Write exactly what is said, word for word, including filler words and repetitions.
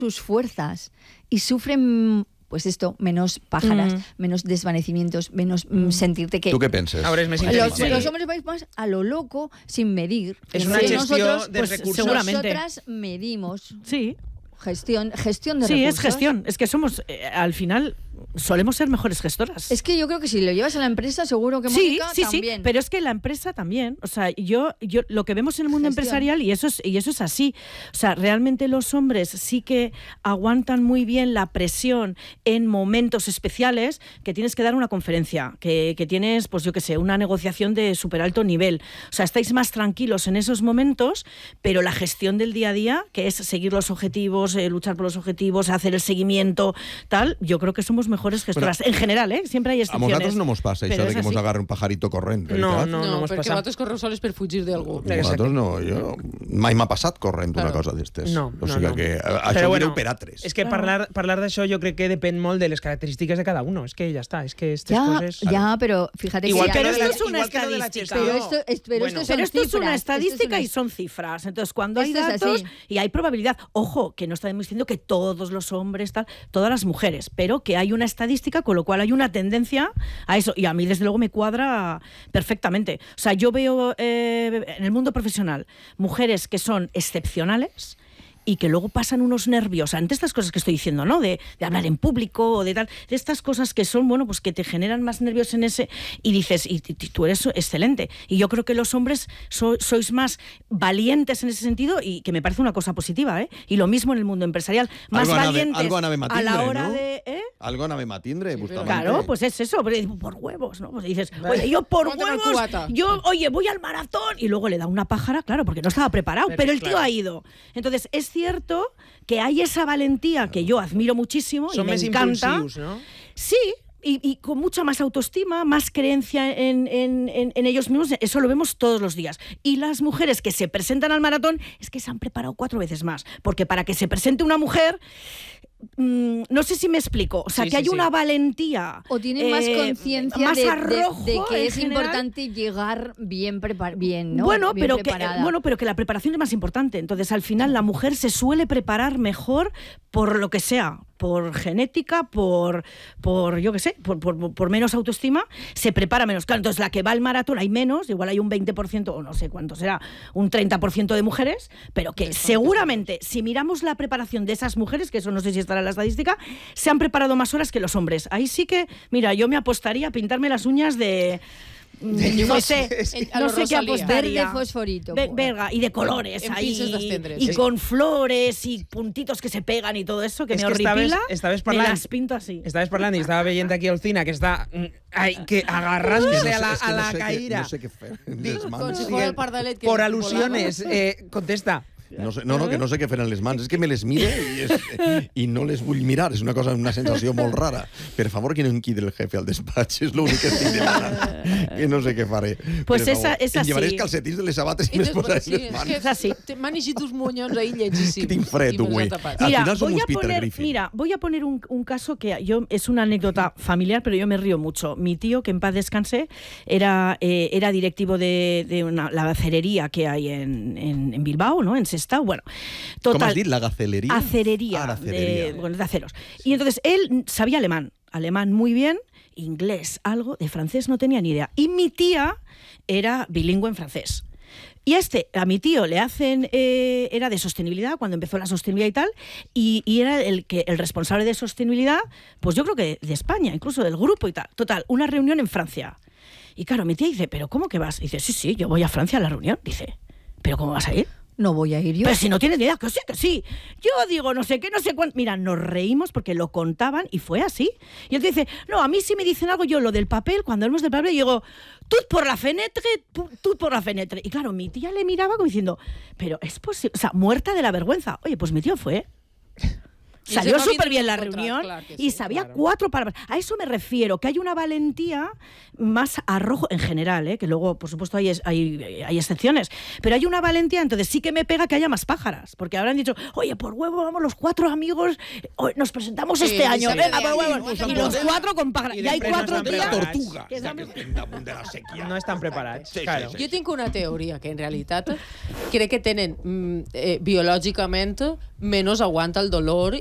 sus fuerzas y sufren, pues esto, menos pájaras, mm. menos desvanecimientos, menos mm. sentirte que... ¿Tú qué piensas? Ahora es más los, los hombres vais más a lo loco, sin medir. Es una gestión nosotros, de pues, recursos. Seguramente. Nosotras medimos. Sí. Gestión, gestión de sí, recursos. Sí, es gestión. Es que somos, eh, al final, solemos ser mejores gestoras. Es que yo creo que si lo llevas a la empresa, seguro que sí, Mónica sí, también. Sí, pero es que la empresa también. O sea, yo, yo lo que vemos en el mundo gestión. empresarial, y eso, es, y eso es así. O sea, realmente los hombres sí que aguantan muy bien la presión en momentos especiales, que tienes que dar una conferencia, que, que tienes, pues yo qué sé, una negociación de súper alto nivel. O sea, estáis más tranquilos en esos momentos, pero la gestión del día a día, que es seguir los objetivos, eh, luchar por los objetivos, hacer el seguimiento, tal, yo creo que somos mejores gestoras. Bueno, en general, ¿eh? Siempre hay excepciones. A nosaltres no mos passa això de que mos agarre un pajarito corrent, veritat? No, no, no, no mos perquè passa. vosaltres correu sols per fugir d'algú. Nosaltres no, jo mai m'ha passat corrent una Claro. cosa d'estes. No, o no, sigui no. que això Però ho bueno, direu per altres. És que parlar, parlar d'això jo crec que depèn molt de les característiques de cada uno. És que ja està, és que estas ya, coses... Ya, pero fíjate igual que... que pero lo de esto la, es una igual que lo de la estadística. gestión. Pero esto, es, pero Bueno, esto son Pero esto cifras, es una estadística esto es y son cifras. Entonces, cuando hay Esto es datos así. y hay probabilidad, ojo, que no estamos diciendo que todos los hombres, tal, todas las mujeres, pero que hay una estadística, con lo cual hay una tendencia a eso. Y a mí, desde luego, me cuadra perfectamente. O sea, yo veo eh, en el mundo profesional mujeres que son excepcionales y que luego pasan unos nervios ante estas cosas que estoy diciendo, ¿no? De, de hablar en público o de tal, de estas cosas que son, bueno, pues que te generan más nervios en ese, y dices, y, y tú eres excelente. Y yo creo que los hombres so, sois más valientes en ese sentido, y que me parece una cosa positiva, ¿eh? Y lo mismo en el mundo empresarial, más algo valientes algo a a la hora ¿no? de... ¿eh? Algo anàvem a tindre, sí, justament. Claro, pues es eso, pero por huevos, ¿no? Pues dices, oye, yo por huevos, yo, oye, voy al maratón, y luego le da una pájara, claro, porque no estaba preparado, pero, pero el tío claro. ha ido. Entonces, es cierto que hay esa valentía que yo admiro muchísimo. Son y me más encanta. impulsivos, ¿no? Sí, y, y con mucha más autoestima, más creencia en, en, en, en ellos mismos. Eso lo vemos todos los días. Y las mujeres que se presentan al maratón es que se han preparado cuatro veces más, porque para que se presente una mujer... Mm, no sé si me explico, o sea, sí, que hay sí, una sí. valentía o tienen eh, más conciencia más de, arrojo, de, de que es general. importante llegar bien preparado, bien, ¿no? Bueno, bien pero que, bueno, pero que la preparación es más importante. Entonces, al final, la mujer se suele preparar mejor por lo que sea, por genética, por, por yo qué sé, por, por, por menos autoestima, se prepara menos. Claro, entonces la que va al maratón hay menos, igual hay un veinte por ciento, o no sé cuánto será, un treinta por ciento de mujeres, pero que seguramente, si miramos la preparación de esas mujeres, que eso no sé si estará en la estadística, se han preparado más horas que los hombres. Ahí sí que, mira, yo me apostaría a pintarme las uñas de... No sé, no sé qué apostaría. Verde fosforito. Ve, verga, y de colores en, en ahí. Y con flores y puntitos que se pegan y todo eso, que es me que horripila. Estaves me las pinto así. Estaves parlant i estava veient aquí el Cina, que està ai, que agarrándose no sé, a la, es que a la no sé caída. Que, no sé qué fer. Dic, con si fuera el pardalet que por alusiones, eh, contesta. No, sé, no, no, que no sé què fer en les mans. És que me les mire i, és, i no les vull mirar. És una cosa, una sensació molt rara. Per favor, que no em quidi el jefe al despatx. És l'únic que estic demanant. Que no sé què faré. Pues esa, és em llevaré els calcetins de les sabates i me'ls posaré sí, en les mans. És así. M'han eixit uns monyons ahí lletjíssims. Que tinc fred, güey. Al mira, final som voy uns a Peter poner, Griffin. Mira, voy a poner un, un caso que yo es una anécdota familiar, pero yo me río mucho. Mi tío, que en paz descanse, era, eh, era directivo de, de una, la acerería que hay en, en, en Bilbao, ¿no? En Sestao. Bueno, total, ¿cómo has dicho? ¿La gacelería? Acerería. Ah, la acerería. De, bueno, de aceros. Y entonces él sabía alemán, alemán muy bien, inglés algo, de francés no tenía ni idea. Y mi tía era bilingüe en francés. Y a este, a mi tío le hacen, eh, era de sostenibilidad, cuando empezó la sostenibilidad y tal, y, y era el, que, el responsable de sostenibilidad, pues yo creo que de España, incluso del grupo y tal. Total, una reunión en Francia. Y claro, mi tía dice, ¿pero cómo que vas? Dice, sí, sí, yo voy a Francia a la reunión. Dice, ¿pero cómo vas a ir? No voy a ir yo. Pero si no tienes ni idea, que sí, que sí. Yo digo, no sé qué, no sé cuánto. Mira, nos reímos porque lo contaban y fue así. Y él te dice, no, a mí si me dicen algo, yo lo del papel, cuando hablamos del papel, yo digo, tout por la fenetre, tout por la fenetre. Y claro, mi tía le miraba como diciendo, pero es posible, o sea, muerta de la vergüenza. Oye, pues mi tío fue. O Y salió se va súper bien bien la encontrar, reunión claro que y sí, sabía claro. cuatro palabras. A eso me refiero, que hay una valentía más arrojo, en general, ¿eh? Que luego, por supuesto, hay, hay, hay excepciones, pero hay una valentía, entonces sí que me pega que haya más pájaras, porque habrán dicho, oye, por huevo, vamos los cuatro amigos, hoy nos presentamos Sí, este año, sí, venga, sí, por sí, huevo, sí, y sí, los sí. cuatro con pájaras. I Y hay després no cuatro estan días... preparats. Tortuga, que ja que estem damunt de la sèquia. No estan preparats, Sí, sí, claro. sí. Jo tinc una teoria, que en realitat crec que tenen mm, eh, biològicament menys aguanta el dolor